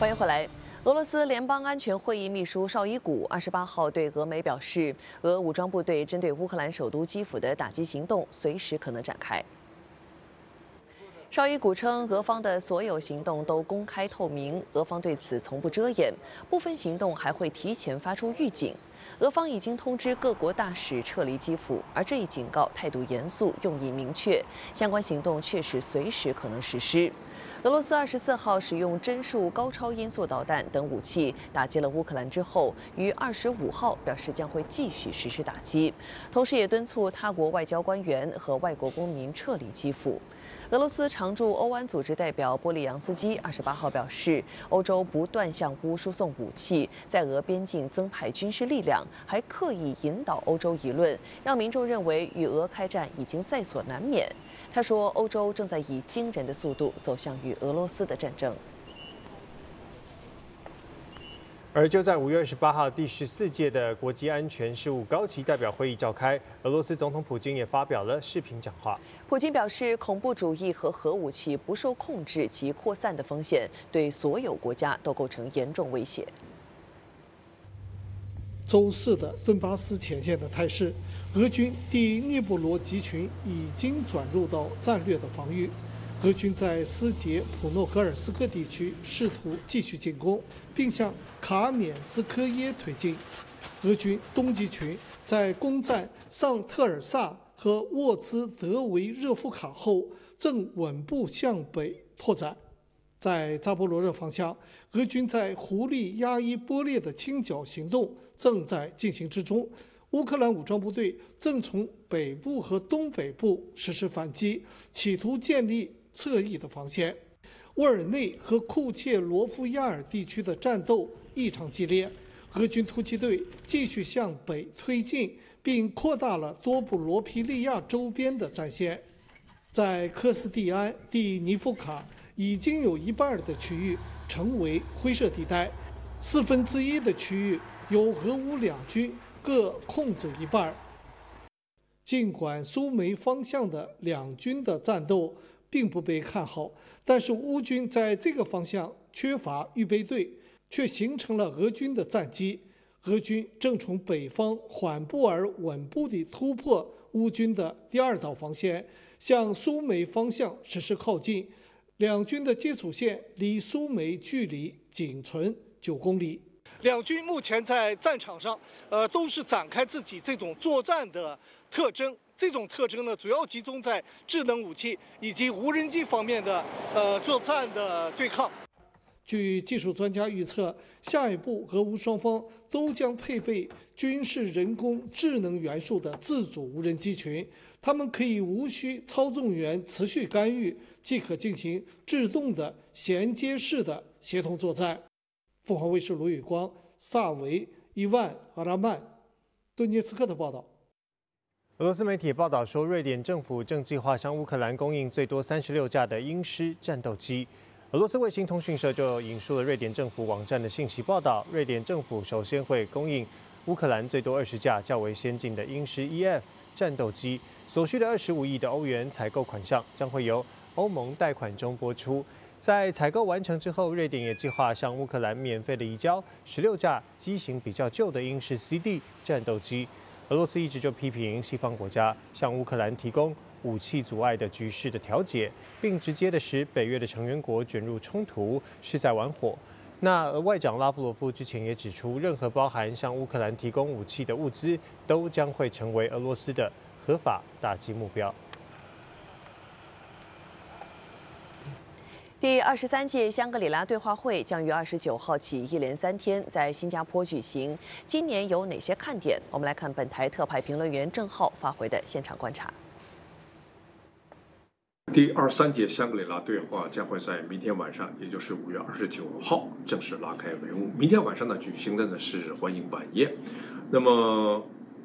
欢迎回来。俄罗斯联邦安全会议秘书绍伊古28号对俄媒表示，俄武装部队针对乌克兰首都基辅的打击行动随时可能展开。绍伊古称，俄方的所有行动都公开透明，俄方对此从不遮掩，部分行动还会提前发出预警。俄方已经通知各国大使撤离基辅，而这一警告态度严肃，用意明确，相关行动确实随时可能实施。俄罗斯24号使用针数高超音速导弹等武器打击了乌克兰之后，于25号表示将会继续实施打击，同时也敦促他国外交官员和外国公民撤离基辅。俄罗斯常驻欧安组织代表波利扬斯基28号表示，欧洲不断向乌输送武器，在俄边境增派军事力量，还刻意引导欧洲舆论，让民众认为与俄开战已经在所难免。他说，欧洲正在以惊人的速度走向与俄罗斯的战争。 而就在5月28号，第14届的国际安全事务高级代表会议召开，俄罗斯总统普京也发表了视频讲话。 普京表示，恐怖主义和核武器不受控制及扩散的风险，对所有国家都构成严重威胁。 周四的顿巴斯前线的态势，俄军第聂布罗集群已经转入到战略的防御。俄军在斯捷普诺格尔斯克地区试图继续进攻，并向卡缅斯科耶推进。俄军东集群在攻占上特尔萨和沃兹德维热夫卡后，正稳步向北拓展。在扎波罗热方向，俄军在胡利亚伊波列的清剿行动正在进行之中。乌克兰武装部队正从北部和东北部实施反击，企图建立侧翼的防线。沃尔内和库切罗夫亚尔地区的战斗异常激烈，俄军突击队继续向北推进，并扩大了多布罗皮利亚周边的战线。在科斯蒂安蒂尼夫卡，已经有一半的区域成为灰色地带，1/4的区域由俄乌两军各控制一半。尽管苏梅方向的两军的战斗并不被看好，但是乌军在这个方向缺乏预备队，却形成了俄军的战机。俄军正从北方缓步而稳步地突破乌军的第二道防线，向苏梅方向实施靠近。两军的接触线离苏梅距离仅存9公里。两军目前在战场上，都是展开自己这种作战的特征。这种特征呢，主要集中在智能武器以及无人机方面的作战的对抗。据技术专家预测，下一步俄乌双方都将配备军事人工智能元素的自主无人机群，它们可以无需操纵员持续干预，即可进行自动的衔接式的协同作战。凤凰卫视卢宇光、萨维、伊万、阿拉曼、顿涅茨克的报道。 俄罗斯媒体报道说，瑞典政府正计划向乌克兰供应最多36架的鹰狮战斗机。俄罗斯卫星通讯社就引述了瑞典政府网站的信息报道，瑞典政府首先会供应乌克兰最多20架较为先进的鹰狮 EF 战斗机，所需的25亿的欧元采购款项将会由欧盟贷款中拨出。在采购完成之后，瑞典也计划向乌克兰免费的移交16架机型比较旧的鹰狮 CD 战斗机。俄罗斯一直就批评西方国家向乌克兰提供武器阻碍的局势的调解，并直接的使北约的成员国卷入冲突，是在玩火。那外长拉夫罗夫之前也指出，任何包含向乌克兰提供武器的物资，都将会成为俄罗斯的合法打击目标。 第23届香格里拉对话会将于29号起一连3天在新加坡举行。今年有哪些看点？我们来看本台特派评论员郑浩发回的现场观察。 第23届香格里拉对话将会在明天晚上，也就是5月29号正式拉开帷幕。明天晚上呢，举行的是欢迎晚宴。那么